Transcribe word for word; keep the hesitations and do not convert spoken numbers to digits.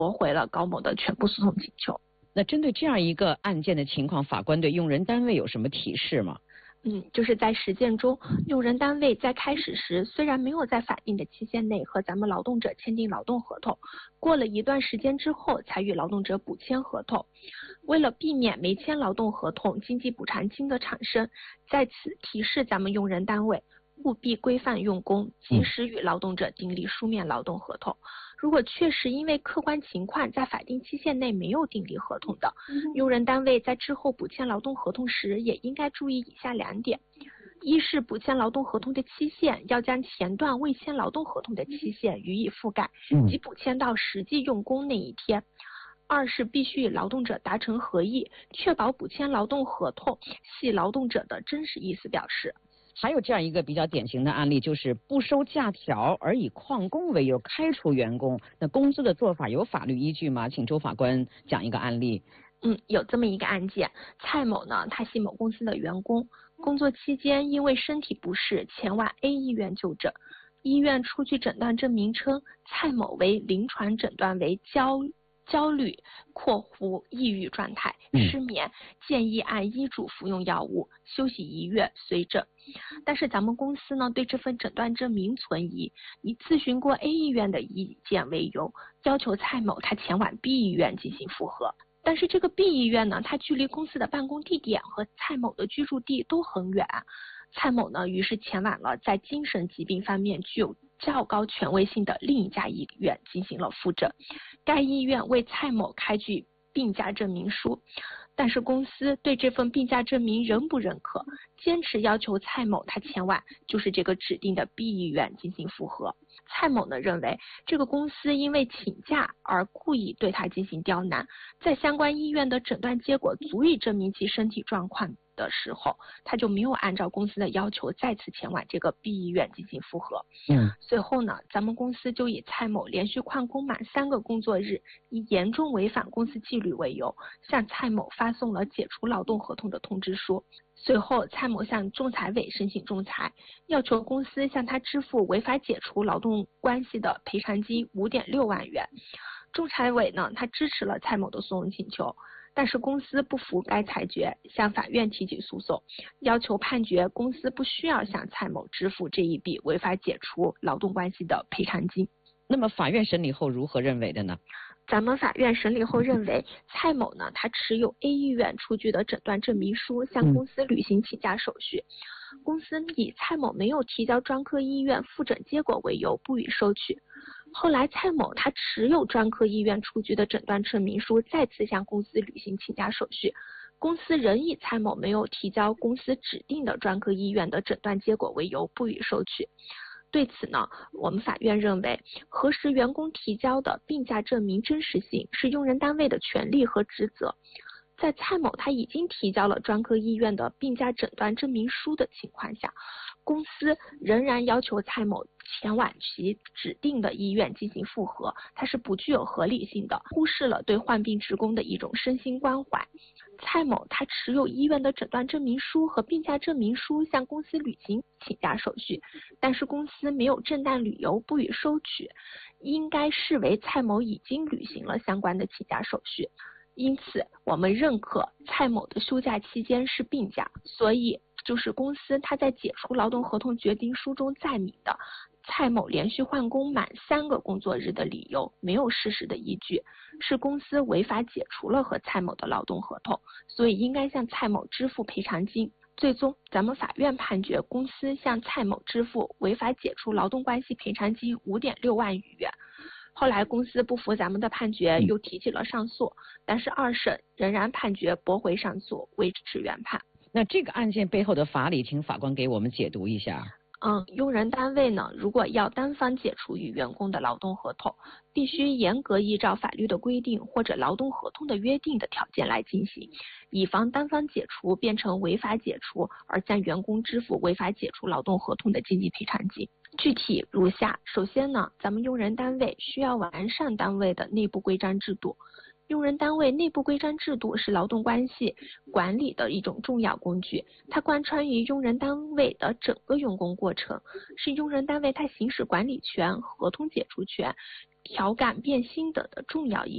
驳回了高某的全部诉讼请求。 那针对这样一个案件的情况，法官对用人单位有什么提示吗？ 嗯，就是在实践中，用人单位在开始时虽然没有在法定的期限内和咱们劳动者签订劳动合同，过了一段时间之后才与劳动者补签合同。为了避免没签劳动合同经济补偿金的产生，在此提示咱们用人单位务必规范用工，及时与劳动者订立书面劳动合同。如果确实因为客观情况在法定期限内没有订立合同的，用人单位在之后补签劳动合同时也应该注意以下两点：一是补签劳动合同的期限要将前段未签劳动合同的期限予以覆盖，即补签到实际用工那一天；二是必须与劳动者达成合意，确保补签劳动合同系劳动者的真实意思表示。 还有这样一个比较典型的案例，就是不收假条而以旷工为由开除员工，那工资的做法有法律依据吗？请周法官讲一个案例。 嗯，有这么一个案件，蔡某呢，他系某公司的员工，工作期间因为身体不适前往 A 医院就诊，医院出具诊断证明称蔡某为临床诊断为焦焦虑（括弧抑郁状态）、失眠，建议按医嘱服用药物，休息一月随诊。但是咱们公司呢，对这份诊断证明存疑，以咨询过 A 医院的意见为由，要求蔡某他前往 B 医院进行复核。但是这个 B 医院呢，它距离公司的办公地点和蔡某的居住地都很远。蔡某呢，于是前往了在精神疾病方面具有较高权威性的另一家医院进行了复诊。该医院为蔡某开具病假证明书，但是公司对这份病假证明仍不认可，坚持要求蔡某他前往就是这个指定的 B 医院进行复核。蔡某呢认为这个公司因为请假而故意对他进行刁难，在相关医院的诊断结果足以证明其身体状况的时候，他就没有按照公司的要求再次前往这个 B 医院进行复核。 嗯， 随后呢，咱们公司就以蔡某连续旷工满三个工作日，以严重违反公司纪律为由，向蔡某发送了解除劳动合同的通知书。随后，蔡某向仲裁委申请仲裁，要求公司向他支付违法解除劳动关系的赔偿金 五点六万元。仲裁委呢，他支持了蔡某的诉讼请求，但是公司不服该裁决，向法院提起诉讼，要求判决公司不需要向蔡某支付这一笔违法解除劳动关系的赔偿金。 那么法院审理后如何认为的呢？ 咱们法院审理后认为，蔡某呢，他持有 A 医院出具的诊断证明书向公司履行请假手续，公司以蔡某没有提交专科医院复诊结果为由不予收取。后来蔡某他持有专科医院出具的诊断证明书再次向公司履行请假手续，公司仍以蔡某没有提交公司指定的专科医院的诊断结果为由不予收取。对此呢，我们法院认为，核实员工提交的病假证明真实性是用人单位的权利和职责。在蔡某他已经提交了专科医院的病假诊断证明书的情况下，公司仍然要求蔡某前往其指定的医院进行复核，它是不具有合理性的，忽视了对患病职工的一种身心关怀。蔡某他持有医院的诊断证明书和病假证明书向公司履行请假手续，但是公司没有正当理由不予收取，应该视为蔡某已经履行了相关的请假手续。因此我们认可蔡某的休假期间是病假，所以就是公司他在解除劳动合同决定书中载明的蔡某连续换工满三个工作日的理由没有事实的依据，是公司违法解除了和蔡某的劳动合同，所以应该向蔡某支付赔偿金。最终咱们法院判决公司向蔡某支付违法解除劳动关系赔偿金 五点六万余元。后来公司不服咱们的判决，又提起了上诉，但是二审仍然判决驳回上诉，维持原判。 那这个案件背后的法理，请法官给我们解读一下。 嗯，用人单位呢，如果要单方解除与员工的劳动合同，必须严格依照法律的规定或者劳动合同的约定的条件来进行，以防单方解除变成违法解除，而向员工支付违法解除劳动合同的经济赔偿金。具体如下，首先呢，咱们用人单位需要完善单位的内部规章制度。用人单位内部规章制度是劳动关系管理的一种重要工具，它贯穿于用人单位的整个用工过程，是用人单位它行使管理权、合同解除权、调岗变薪等的重要依据。